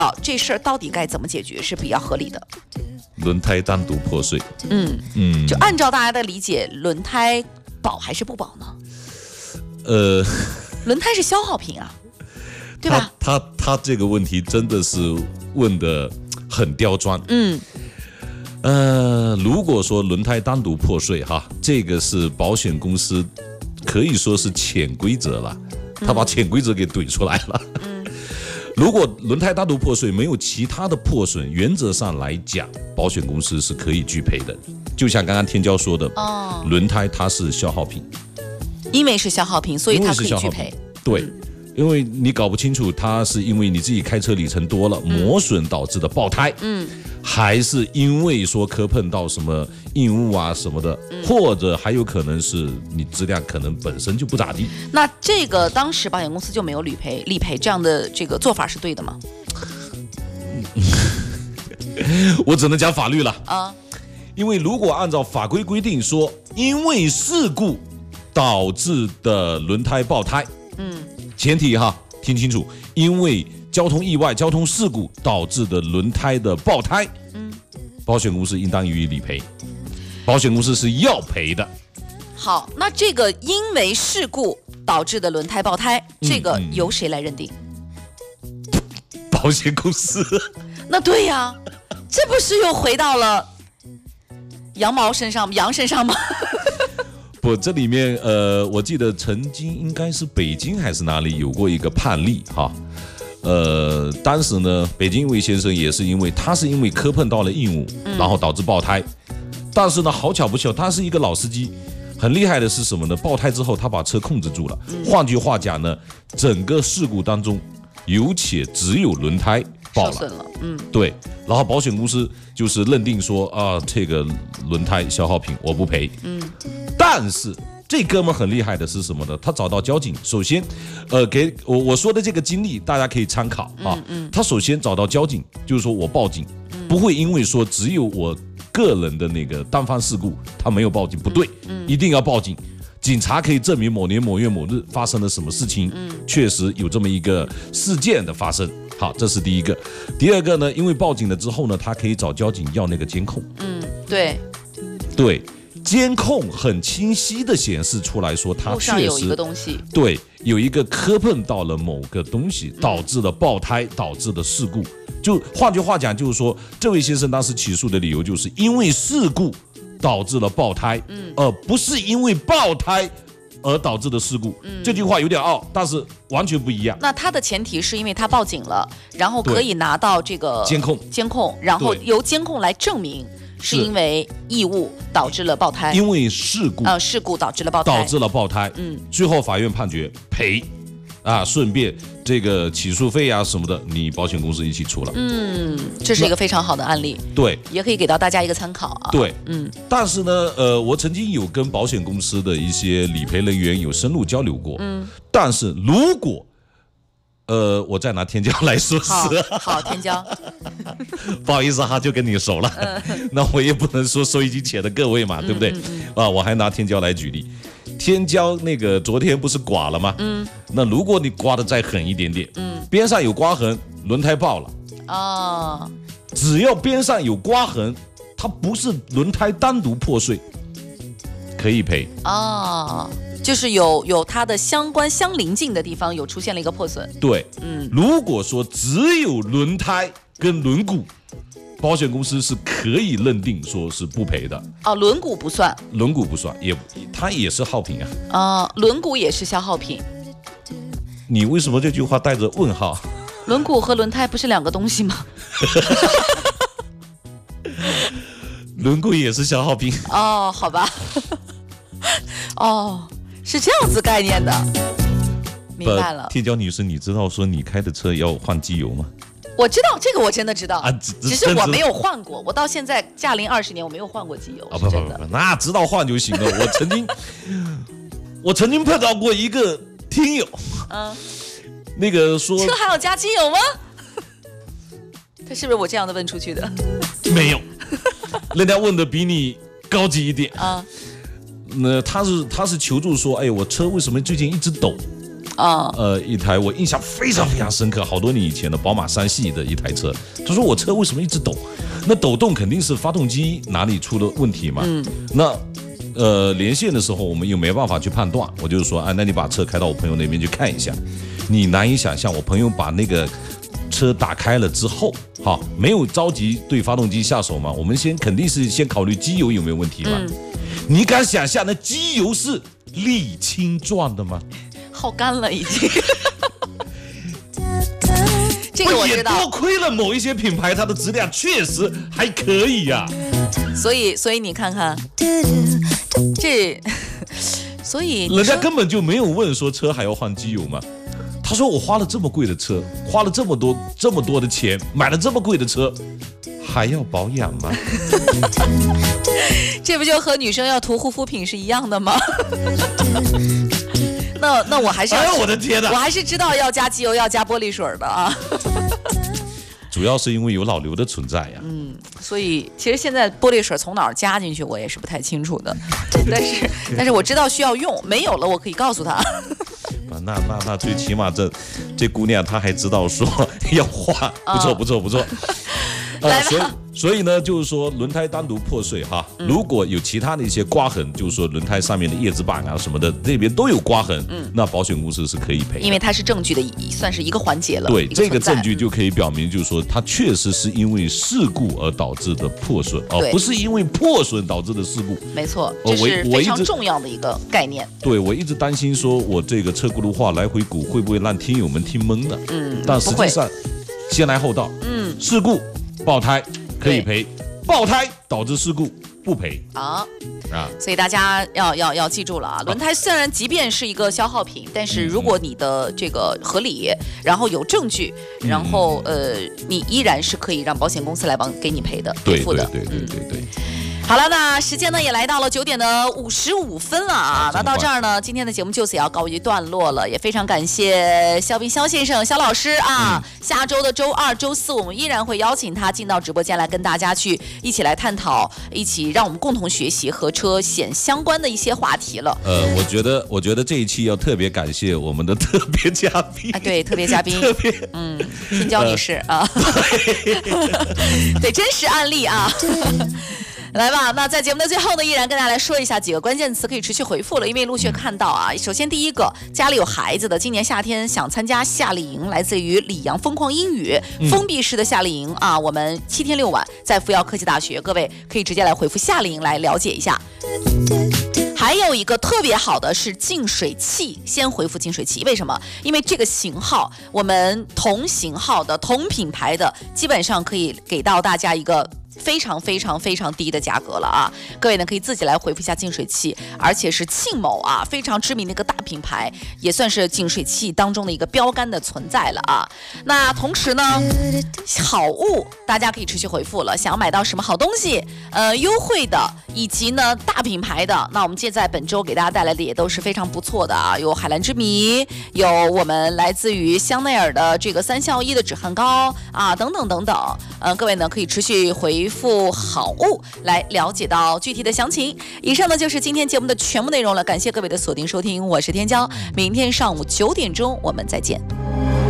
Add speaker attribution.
Speaker 1: 这事儿到底该怎么解决是比较合理的？
Speaker 2: 轮胎单独破碎，
Speaker 1: 就按照大家的理解，轮胎保还是不保呢？轮胎是消耗品啊，对吧？
Speaker 2: 他这个问题真的是问得很刁钻。如果说轮胎单独破碎哈，这个是保险公司可以说是潜规则了，他把潜规则给怼出来了。如果轮胎单独破碎，没有其他的破损，原则上来讲，保险公司是可以拒赔的。就像刚刚天骄说的，轮胎它是消耗品，
Speaker 1: 因为是消耗品，所以它可以拒赔。
Speaker 2: 对，因为你搞不清楚它是因为你自己开车里程多了磨损导致的爆胎，还是因为说磕碰到什么硬物啊什么的，或者还有可能是你质量可能本身就不咋地。
Speaker 1: 那这个当时保险公司就没有理赔，这样的这个做法是对的吗？
Speaker 2: 我只能讲法律了啊，因为如果按照法规规定说，因为事故导致的轮胎爆胎，前提哈听清楚，因为交通意外、交通事故导致的轮胎的爆胎，保险公司应当予以理赔，保险公司是要赔的。
Speaker 1: 好，那这个因为事故导致的轮胎爆胎，这个由谁来认定？
Speaker 2: 保险公司。
Speaker 1: 那对呀，这不是又回到了羊身上吗？
Speaker 2: 不，这里面我记得曾经应该是北京还是哪里有过一个判例哈。当时呢，北京一位先生也是因为磕碰到了硬物，然后导致爆胎。但是呢，好巧不巧，他是一个老司机，很厉害的是什么呢？爆胎之后，他把车控制住了。换句话讲呢，整个事故当中，有且只有轮胎爆了，受损了。对。然后保险公司就是认定说啊，这个轮胎消耗品我不赔。但是这哥们很厉害的是什么呢？他找到交警，首先，给我说的这个经历，大家可以参考啊。他首先找到交警，就是说我报警，不会因为说只有我个人的那个单方事故，他没有报警，不对，一定要报警。警察可以证明某年某月某日发生了什么事情，确实有这么一个事件的发生。好，这是第一个。第二个呢，因为报警了之后呢，他可以找交警要那个监控。对。监控很清晰的显示出来说，它确实
Speaker 1: 有一个东西，
Speaker 2: 对，有一个磕碰到了某个东西，导致了爆胎，导致的事故。就换句话讲，就是说，这位先生当时起诉的理由就是因为事故导致了爆胎，而不是因为爆胎而导致的事故。这句话有点拗，但是完全不一样。
Speaker 1: 那他的前提是因为他报警了，然后可以拿到这个监控，然后由监控来证明。是因为异物导致了爆胎，
Speaker 2: 因为事故
Speaker 1: 导致了爆胎，
Speaker 2: 最后法院判决赔，顺便这个起诉费啊什么的，你保险公司一起出了，
Speaker 1: 这是一个非常好的案例，
Speaker 2: 对，
Speaker 1: 也可以给到大家一个参考啊，
Speaker 2: 对，但是呢，我曾经有跟保险公司的一些理赔人员有深入交流过，但是如果我再拿天骄来说事。
Speaker 1: 好，天骄，
Speaker 2: 不好意思哈，就跟你熟了。那我也不能说收音机前的各位嘛，对不对？我还拿天骄来举例。天骄那个昨天不是刮了吗？那如果你刮的再狠一点点，边上有刮痕，轮胎爆了。只要边上有刮痕，它不是轮胎单独破碎，可以赔。
Speaker 1: 就是有它的相邻近的地方有出现了一个破损。
Speaker 2: 对，如果说只有轮胎跟轮毂，保险公司是可以认定说是不赔的。
Speaker 1: 轮毂不算，
Speaker 2: 它也是耗品
Speaker 1: 轮毂也是消耗品。
Speaker 2: 你为什么这句话带着问号？
Speaker 1: 轮毂和轮胎不是两个东西吗？
Speaker 2: 轮毂也是消耗品。
Speaker 1: 好吧。是这样子概念的，明白了。
Speaker 2: 天骄女士，你知道说你开的车要换机油吗？
Speaker 1: 我知道这个，我真的知道只是我没有换过。我到现在驾龄20年，我没有换过机油。
Speaker 2: 不，那知道换就行了。我曾经碰到过一个听友，那个说
Speaker 1: 车还要加机油吗？他是不是我这样的问出去的？
Speaker 2: 没有，人家问的比你高级一点
Speaker 1: 啊。
Speaker 2: 他是求助说，我车为什么最近一直抖？
Speaker 1: 啊，
Speaker 2: 一台我印象非常非常深刻，好多年以前的宝马3系的一台车。他说我车为什么一直抖？那抖动肯定是发动机哪里出了问题嘛。那连线的时候我们又没办法去判断，我就说那你把车开到我朋友那边去看一下。你难以想象，我朋友把那个车打开了之后，没有着急对发动机下手嘛，我们肯定是先考虑机油有没有问题嘛。你敢想象那机油是沥青状的吗？
Speaker 1: 耗干了已经。这个我知道。
Speaker 2: 也多亏了某一些品牌，它的质量确实还可以呀。
Speaker 1: 所以你看看，所以
Speaker 2: 人家根本就没有问说车还要换机油吗？他说我花了这么贵的车，花了这么多的钱，买了这么贵的车，还要保养吗？
Speaker 1: 这不就和女生要涂护肤品是一样的吗？那我还是
Speaker 2: 哎呦我的天哪！
Speaker 1: 我还是知道要加机油要加玻璃水的啊。
Speaker 2: 主要是因为有老刘的存在呀。
Speaker 1: 所以其实现在玻璃水从哪儿加进去我也是不太清楚的，但是我知道需要用，没有了我可以告诉他。
Speaker 2: 那最起码这姑娘她还知道说要换，不错。
Speaker 1: 来吧。
Speaker 2: 所以呢，就是说轮胎单独破碎如果有其他的一些刮痕，就是说轮胎上面的叶子板什么的，这边都有刮痕，那保险公司是可以赔的，
Speaker 1: 因为它是证据的，算是一个环节了。
Speaker 2: 对，这个证据就可以表明，就是说它确实是因为事故而导致的破损，不是因为破损导致的事故。
Speaker 1: 没错，这是非常重要的一个概念。
Speaker 2: 对，我一直担心说我这个车轱辘话来回鼓会不会让听友们听懵了，但实际上先来后到，事故爆胎可以赔，爆胎导致事故不赔
Speaker 1: 所以大家要记住了啊！轮胎虽然即便是一个消耗品，但是如果你的这个合理，然后有证据，然后你依然是可以让保险公司来给你赔的，赔付的。对。好了，那时间呢也来到了9点55分了啊！那到这儿呢，今天的节目就此要告一段落了，也非常感谢肖斌肖先生肖老师啊！下周的周2、周4，我们依然会邀请他进到直播间来跟大家去一起来探讨，一起让我们共同学习和车险相关的一些话题了。
Speaker 2: 我觉得这一期要特别感谢我们的特别嘉宾
Speaker 1: 对，特别嘉宾，青椒女士对，真实案例啊。来吧，那在节目的最后呢，依然跟大家来说一下几个关键词，可以持续回复了，因为陆续看到啊。首先第一个，家里有孩子的，今年夏天想参加夏令营，来自于里阳疯狂英语封闭式的夏令营啊，我们7天6晚在福耀科技大学，各位可以直接来回复夏令营来了解一下。还有一个特别好的是净水器，先回复净水器，为什么？因为这个型号，我们同型号的、同品牌的，基本上可以给到大家一个非常低的价格了啊！各位呢可以自己来回复一下净水器，而且是庆某啊非常知名的一个大品牌，也算是净水器当中的一个标杆的存在了啊。那同时呢，好物大家可以持续回复了，想要买到什么好东西，优惠的以及呢大品牌的，那我们现在本周给大家带来的也都是非常不错的啊，有海蓝之谜，有我们来自于香奈儿的这个3效1的止汗膏啊，等等，各位呢可以持续回复好物来了解到具体的详情。以上呢就是今天节目的全部内容了，感谢各位的锁定收听，我是天骄，明天上午9点钟我们再见。